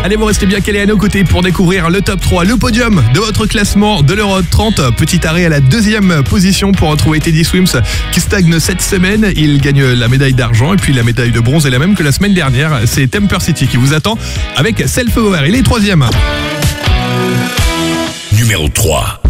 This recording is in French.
Allez, vous restez bien calés à nos côtés pour découvrir le top 3, le podium de votre classement de l'Euro 30. Petit arrêt à la 2e position pour retrouver Teddy Swims qui stagne cette semaine. Il gagne la médaille d'argent et puis la médaille de bronze est la même que la semaine dernière. C'est Temper City qui vous attend avec Self Aware. Il est 3e. Numéro 3.